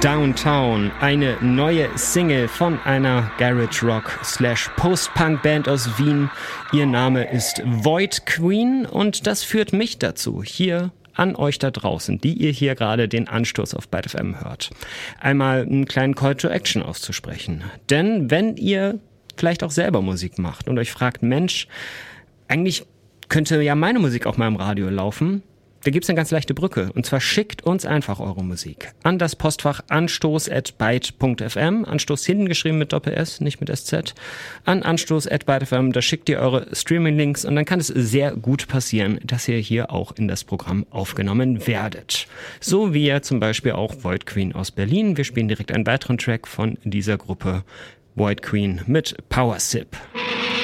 Downtown, eine neue Single von einer Garage Rock / Post-Punk Band aus Wien. Ihr Name ist Void Queen und das führt mich dazu, hier an euch da draußen, die ihr hier gerade den Anstoß auf Byte FM hört, einmal einen kleinen Call to Action auszusprechen. Denn wenn ihr vielleicht auch selber Musik macht und euch fragt, Mensch, eigentlich könnte ja meine Musik auch mal im Radio laufen, da gibt's eine ganz leichte Brücke. Und zwar schickt uns einfach eure Musik an das Postfach anstoß@byte.fm. Anstoß hinten geschrieben mit Doppel-S, nicht mit SZ. An anstoß@byte.fm. Da schickt ihr eure Streaming-Links und dann kann es sehr gut passieren, dass ihr hier auch in das Programm aufgenommen werdet. So wie ja zum Beispiel auch Void Queen aus Berlin. Wir spielen direkt einen weiteren Track von dieser Gruppe. Void Queen mit Power Sip.